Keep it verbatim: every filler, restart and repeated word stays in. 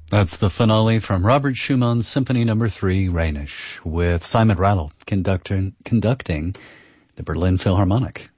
That's the finale from Robert Schumann's Symphony Number Three, Rhenish, with Simon Rattle conducting conducting the Berlin Philharmonic.